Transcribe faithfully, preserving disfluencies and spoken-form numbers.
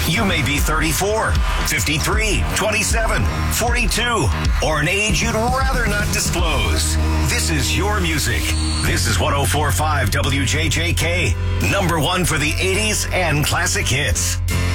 You may be thirty-four, fifty-three, twenty-seven, forty-two, or an age you'd rather not disclose. This is your music. This is one oh four point five W J J K, number one for the eighties and classic hits.